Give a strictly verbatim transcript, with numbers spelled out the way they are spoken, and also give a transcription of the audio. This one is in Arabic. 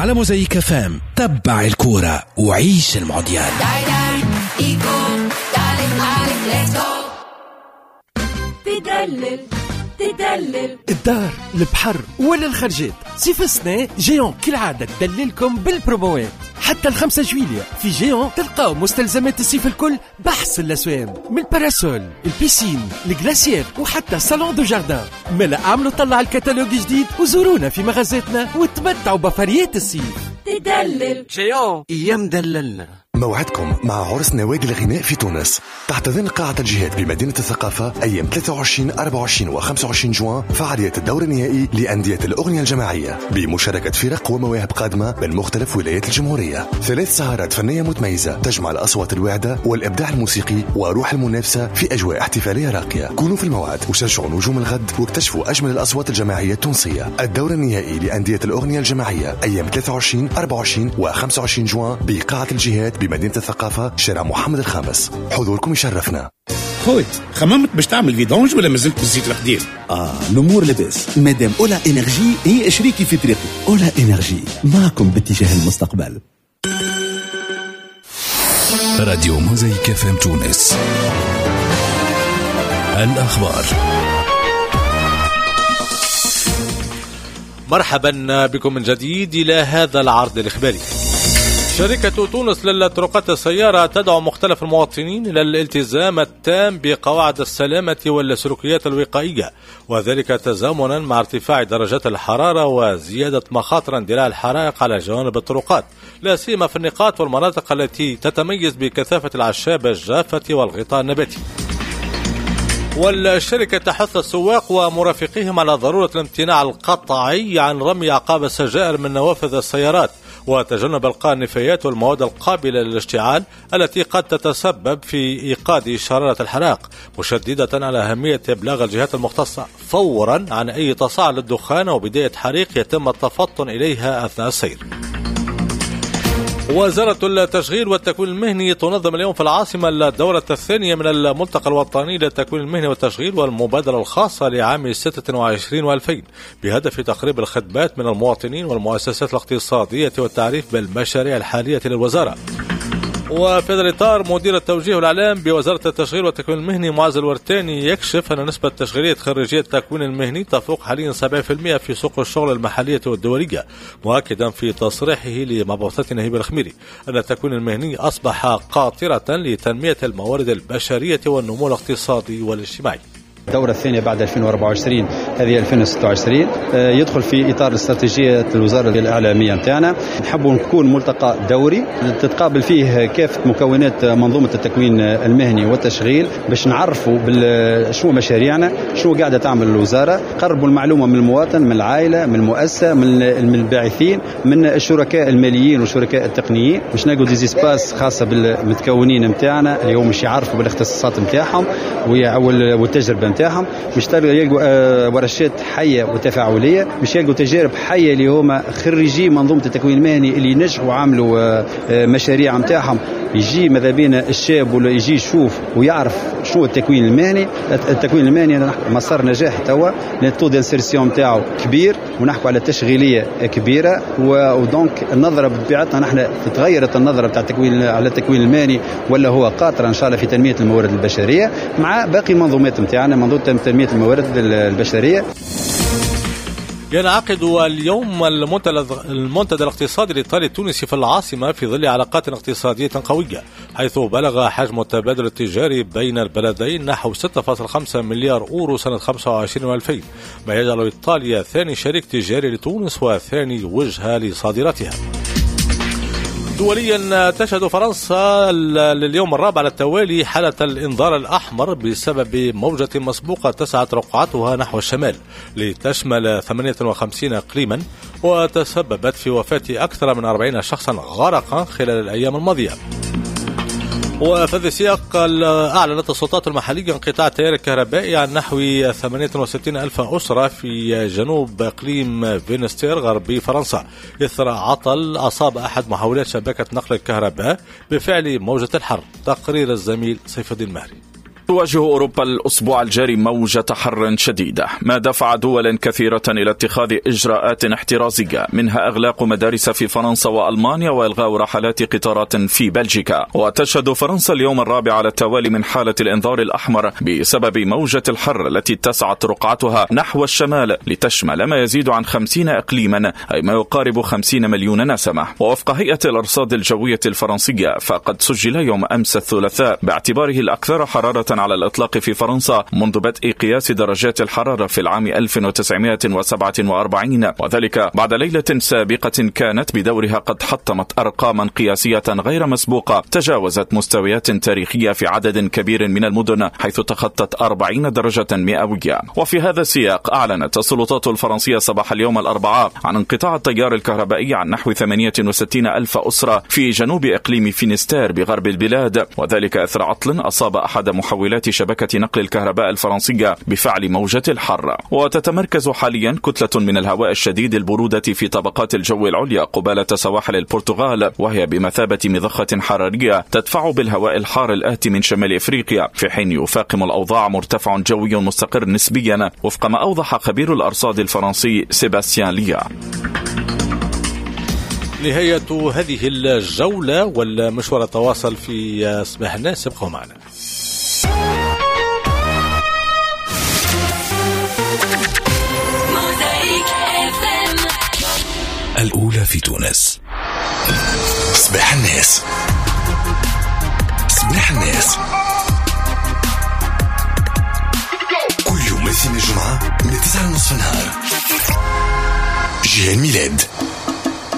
على موزايك فام. تبع الكورة وعيش المونديال. تدلل تدلل الدار، البحر ولا الخرجات، صيف السنة جيون كالعادة تدللكم بالبروموات. حتى الخمسة جويلية في جيون تلقاو مستلزمات الصيف الكل بحسن الأسوام، من الباراسول، البيسين، الجلاسير وحتى الصالون دو جاردان. ملا عملوا طلع الكتالوج جديد وزورونا في مغازاتنا وتمتعوا بفريات الصيف. تدلل جيون ايام دللنا. موعدكم مع عرس نوادي الغناء في تونس تحت ضمن قاعة الجهاد بمدينة الثقافة أيام ثلاثة وعشرين أربعة وعشرين وخمسة وعشرين جوان. فعاليات الدور النهائي لأندية الأغنية الجماعية بمشاركة فرق ومواهب قادمة من مختلف ولايات الجمهورية. ثلاث سهرات فنية متميزة تجمع الأصوات الواعدة والإبداع الموسيقي وروح المنافسة في أجواء احتفالية راقية. كونوا في الموعد وشجعوا نجوم الغد واكتشفوا أجمل الأصوات الجماعية التونسية. الدور النهائي لأندية الأغنية الجماعية أيام ثلاثة وعشرين أربعة وعشرين وخمسة وعشرين جوان بقاعة الجهاد بمدينة الثقافة شارع محمد الخامس. حضوركم يشرفنا. خويا خممت باش تعمل فيدونج ولا مازلت بالزيت القديم؟ اه الامور لاباس مادام اولا انرجي هي شريكي في طريقي. اولا انرجي معكم باتجاه المستقبل. راديو موزايك فام تونس. الأخبار. مرحبا بكم من جديد إلى هذا العرض الإخباري. شركة تونس للطرقات السيارة تدعو مختلف المواطنين إلى الالتزام التام بقواعد السلامة والسلوكيات الوقائية، وذلك تزامنا مع ارتفاع درجات الحرارة وزيادة مخاطر اندلاع الحرائق على جوانب الطرقات، لا سيما في النقاط والمناطق التي تتميز بكثافة الأعشاب الجافة والغطاء النباتي. والشركة تحث السواق ومرافقيهم على ضرورة الامتناع القطعي عن رمي أعقاب السجائر من نوافذ السيارات وتجنب إلقاء النفايات والمواد القابلة للاشتعال التي قد تتسبب في إيقاد شرارة الحرائق، مشددة على أهمية إبلاغ الجهات المختصة فورا عن أي تصاعد للدخان وبداية حريق يتم التفطن إليها أثناء السير. وزارة التشغيل والتكوين المهني تنظم اليوم في العاصمة الدورة الثانية من الملتقى الوطني للتكوين المهني والتشغيل والمبادرة الخاصة لعام ستة وعشرين وألفين بهدف تقريب الخدمات من المواطنين والمؤسسات الاقتصادية والتعريف بالمشاريع الحالية للوزارة. وفي هذا الإطار مدير التوجيه والإعلام بوزارة التشغيل والتكوين المهني معز الورتاني يكشف أن نسبة تشغيلية خريجية التكوين المهني تفوق حاليا سبعين بالمئة في سوق الشغل المحلية والدولية، مؤكدا في تصريحه لمبعوثة نهيب الخميري أن التكوين المهني أصبح قاطرة لتنمية الموارد البشرية والنمو الاقتصادي والاجتماعي. الدورة الثانية بعد ألفين وأربعة وعشرين هذه ألفين وستة وعشرين يدخل في إطار الاستراتيجية الوزارة الإعلامية متاعنا. نحب نكون ملتقى دوري تتقابل فيه كافة مكونات منظومة التكوين المهني والتشغيل باش نعرفوا شو مشاريعنا، شو قاعدة تعمل الوزارة، قربوا المعلومة من المواطن، من العائلة، من المؤسسة، من الباعثين، من الشركاء الماليين والشركاء التقنيين، باش نلقوا دي سباس خاصة بالمتكونين متاعنا اللي هم مش يعرفوا بالاختصاصات متاعهم والتجربة متاعهم، مش يلقوا ورشات حية وتفاعلية، مش يلقوا تجارب حية اللي هما خريجي منظومة التكوين المهني اللي نجحوا وعملوا مشاريع متاعهم. يجي ماذا بين الشاب ولا يجي يشوف ويعرف شو التكوين المهني. التكوين المهني مسار نجاح توا، التو دانسيرسيون متاعو كبير ونحكوا على تشغيلية كبيرة، ودونك النظرة بتاعتنا نحن تغيرت النظرة بتاع التكوين على التكوين المهني ولا هو قاطر إن شاء الله في تنمية الموارد البشرية مع باقي المنظومات متاعنا، منظومة تنمية الموارد البشرية. ينعقد اليوم المنتدى الاقتصادي الإيطالي التونسي في العاصمة في ظل علاقات اقتصادية قوية، حيث بلغ حجم التبادل التجاري بين البلدين نحو ستة فاصلة خمسة مليار أورو سنة خمسة وعشرين وألفين، ما يجعل إيطاليا ثاني شريك تجاري لتونس وثاني وجهة لصادراتها. دوليا تشهد فرنسا لليوم الرابع على التوالي حالة الإنذار الأحمر بسبب موجة مسبوقة تسعت رقعتها نحو الشمال لتشمل ثمانية وخمسين إقليما، وتسببت في وفاة أكثر من أربعين شخصا غرقا خلال الأيام الماضية. وفي هذا السياق أعلنت السلطات المحلية انقطاع التيار الكهربائي عن نحو ثمانية وستين ألف أسرة في جنوب إقليم فينستير غربي فرنسا إثر عطل أصاب أحد محاولات شبكة نقل الكهرباء بفعل موجة الحر. تقرير الزميل سيف الدين المهري. تواجه أوروبا الأسبوع الجاري موجة حر شديدة، ما دفع دول كثيرة إلى اتخاذ إجراءات احترازية، منها إغلاق مدارس في فرنسا وألمانيا وإلغاء رحلات قطارات في بلجيكا. وتشهد فرنسا اليوم الرابع على التوالي من حالة الإنذار الأحمر بسبب موجة الحر التي اتسعت رقعتها نحو الشمال لتشمل ما يزيد عن خمسين إقليما، أي ما يقارب خمسين مليون نسمة. ووفق هيئة الأرصاد الجوية الفرنسية فقد سجل يوم أمس الثلاثاء باعتباره الأكثر حرارة على الإطلاق في فرنسا منذ بدء قياس درجات الحرارة في العام ألف وتسعمائة وسبعة وأربعين، وذلك بعد ليلة سابقة كانت بدورها قد حطمت أرقاما قياسية غير مسبوقة تجاوزت مستويات تاريخية في عدد كبير من المدن، حيث تخطت أربعين درجة مئوية. وفي هذا السياق أعلنت السلطات الفرنسية صباح اليوم الأربعاء عن انقطاع التيار الكهربائي عن نحو ثمانية وستين ألف أسرة في جنوب إقليم فينستير بغرب البلاد، وذلك أثر عطل أصاب أحد محولات شبكة نقل الكهرباء الفرنسية بفعل موجة الحر. وتتمركز حاليا كتلة من الهواء الشديد البرودة في طبقات الجو العليا قبالة سواحل البرتغال، وهي بمثابة مضخة حرارية تدفع بالهواء الحار الآتي من شمال إفريقيا، في حين يفاقم الأوضاع مرتفع جوي مستقر نسبيا، وفق ما أوضح خبير الأرصاد الفرنسي سيباستيان ليا. نهاية هذه الجولة والمشوار تواصل في صباح الناس، ابقوا معنا. الأولى في تونس. صباح الناس. صباح الناس كل يوم الاثنين الجمعة من تسعة ونصف النهار. جيهان ميلاد.